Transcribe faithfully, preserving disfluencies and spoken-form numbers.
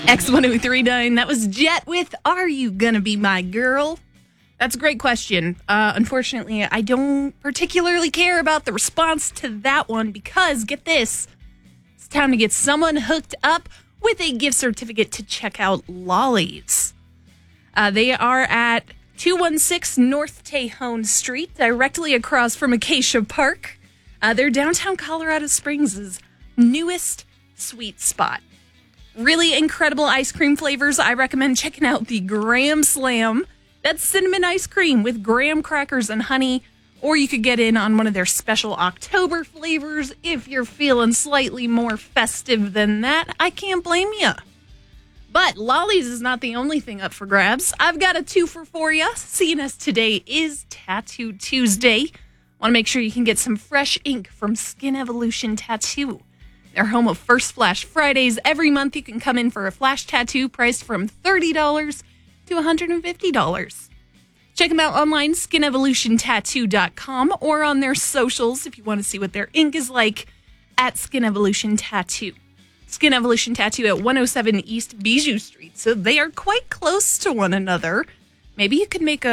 X one oh three point nine. That was Jet with Are You Gonna Be My Girl? That's a great question. Uh, unfortunately, I don't particularly care about the response to that one because, get this, it's time to get someone hooked up with a gift certificate to check out Lolly's. Uh, they are at two one six North Tejon Street, directly across from Acacia Park. Uh, they're downtown Colorado Springs' newest sweet spot. Really incredible ice cream flavors. I recommend checking out the Graham Slam. That's cinnamon ice cream with graham crackers and honey. Or you could get in on one of their special October flavors if you're feeling slightly more festive than that. I can't blame you. But Lolly's is not the only thing up for grabs. I've got a twofer for you, seeing as today is Tattoo Tuesday. Want to make sure you can get some fresh ink from Skin Evolution Tattoo. They're home of First Flash Fridays. Every month you can come in for a flash tattoo priced from thirty dollars to one hundred fifty dollars. Check them out online, skin evolution tattoo dot com, or on their socials if you want to see what their ink is like at Skin Evolution Tattoo. Skin Evolution Tattoo at one oh seven East Bijou Street, so they are quite close to one another. Maybe you could make a